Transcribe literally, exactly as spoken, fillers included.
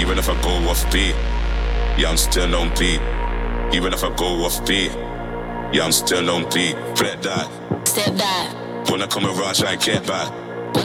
Even if I go off beat, yeah, I'm still on beat. Even if I go off beat, yeah, I'm still on beat. Flip that, step back. Wanna come around, try and get back.